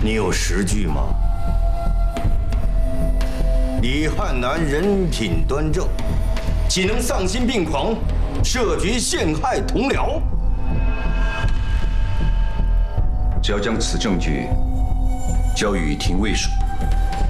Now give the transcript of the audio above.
你有实据吗？李汉南人品端正，岂能丧心病狂，设局陷害同僚？ 只要将此证据交予廷尉署，